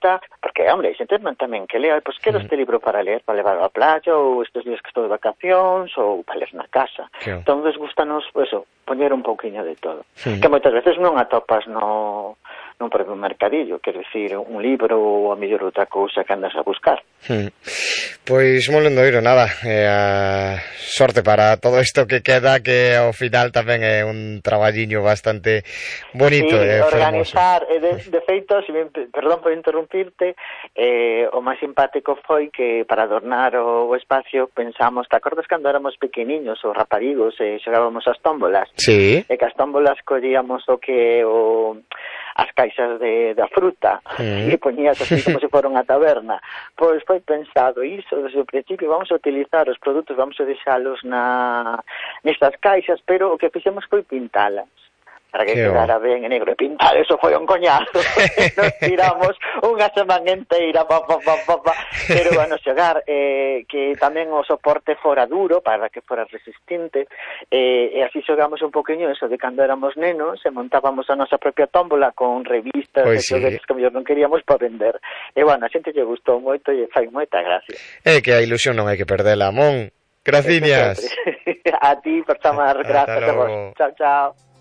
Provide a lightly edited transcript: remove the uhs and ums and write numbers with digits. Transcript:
gusta, porque, hombre, hai xente tamén que lea, pois quero este libro para ler, para levar á playa, ou estes días que estou de vacacións, ou para ler na casa. Entón, gustanos, eso, poñer un pouquiño de todo. Que moitas veces non atopas nun propio mercadillo, quero dicir, un libro ou a mellor outra cousa que andas a buscar. Pois moi lendoiro, nada, a sorte para todo isto que queda, que ao final tamén é un traballiño bastante bonito e organizar, de feito, perdón por interrumpirte, o máis simpático foi que para adornar o espacio pensamos, te acordas cando éramos pequeniños, os raparigos, e xogábamos as tómbolas? Sí. E que as tómbolas collíamos as caixas da fruta e poñías así como se fora unha taberna. Pois foi pensado iso desde o principio, vamos a utilizar os produtos, vamos a deixalos nestas caixas, pero o que fixemos foi pintalas para que quedara ben en negro. E pintar, eso foi un coñazo. Nos tiramos unha semana inteira, pero bueno, xogar, que tamén o soporte fora duro, para que fora resistente, e así xogamos un poquinho eso de cando éramos nenos, e montábamos a nosa propia tómbola con revistas de xoguetes que mellor non queríamos para vender. E bueno, a xente lle gustou moito e fai moita gracia. É que a ilusión non hai que perdela, Mon. Graciñas. A ti por chamar, gracias a vos. Chao, chao.